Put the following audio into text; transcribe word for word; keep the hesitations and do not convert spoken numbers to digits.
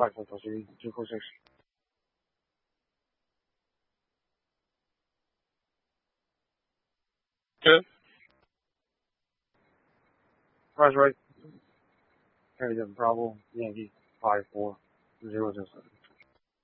five four four three two four six. Good. Price right. Harry Bravo Yankee five four zero zero seven.